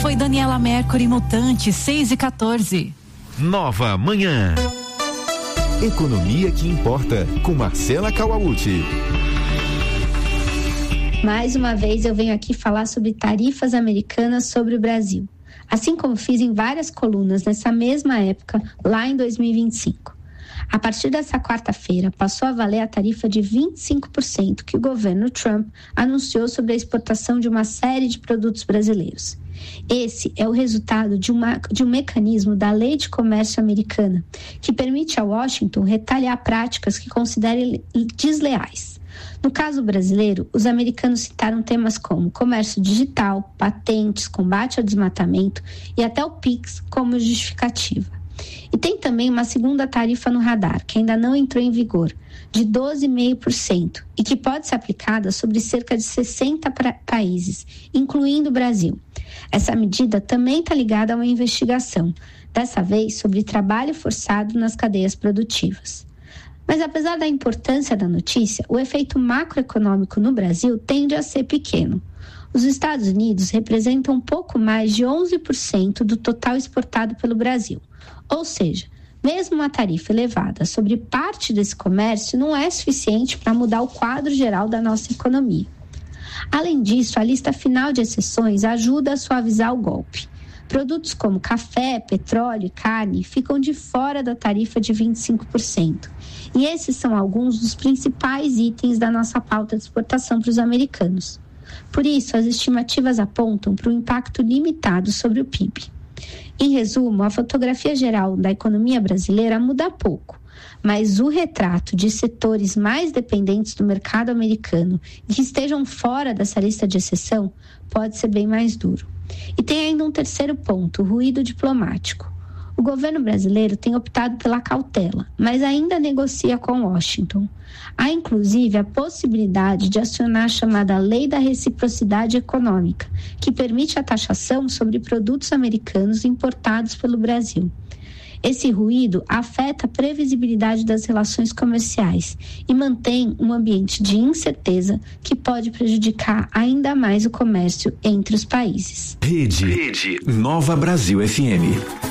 foi Daniela Mercury, Mutante, 6:14. Nova Manhã. Economia que importa, com Marcela Kawauchi. Mais uma vez eu venho aqui falar sobre tarifas americanas sobre o Brasil, assim como fiz em várias colunas nessa mesma época, lá em 2025. A partir dessa quarta-feira, passou a valer a tarifa de 25% que o governo Trump anunciou sobre a exportação de uma série de produtos brasileiros. Esse é o resultado de um mecanismo da Lei de Comércio Americana, que permite a Washington retaliar práticas que considerem desleais. No caso brasileiro, os americanos citaram temas como comércio digital, patentes, combate ao desmatamento e até o PIX como justificativa. E tem também uma segunda tarifa no radar, que ainda não entrou em vigor, de 12,5% e que pode ser aplicada sobre cerca de 60 países, incluindo o Brasil. Essa medida também está ligada a uma investigação, dessa vez sobre trabalho forçado nas cadeias produtivas. Mas apesar da importância da notícia, o efeito macroeconômico no Brasil tende a ser pequeno. Os Estados Unidos representam um pouco mais de 11% do total exportado pelo Brasil. Ou seja, mesmo uma tarifa elevada sobre parte desse comércio não é suficiente para mudar o quadro geral da nossa economia. Além disso, a lista final de exceções ajuda a suavizar o golpe. Produtos como café, petróleo e carne ficam de fora da tarifa de 25%. E esses são alguns dos principais itens da nossa pauta de exportação para os americanos. Por isso, as estimativas apontam para um impacto limitado sobre o PIB. Em resumo, a fotografia geral da economia brasileira muda pouco, mas o retrato de setores mais dependentes do mercado americano e que estejam fora dessa lista de exceção pode ser bem mais duro. E tem ainda um terceiro ponto, o ruído diplomático. O governo brasileiro tem optado pela cautela, mas ainda negocia com Washington. Há, inclusive, a possibilidade de acionar a chamada Lei da Reciprocidade Econômica, que permite a taxação sobre produtos americanos importados pelo Brasil. Esse ruído afeta a previsibilidade das relações comerciais e mantém um ambiente de incerteza que pode prejudicar ainda mais o comércio entre os países. Rede Nova Brasil FM.